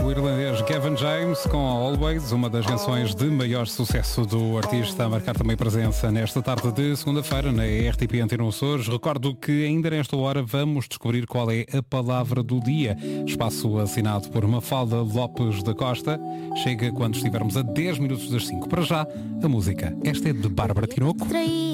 O irlandês Gavin James com Always, uma das canções de maior sucesso do artista, a marcar também presença nesta tarde de segunda-feira na RTP Antena Açores. Recordo que ainda nesta hora vamos descobrir qual é a palavra do dia. Espaço assinado por Mafalda Lopes da Costa. Chega quando estivermos a 10 minutos das 5. Para já, a música. Esta é de Bárbara Tinoco.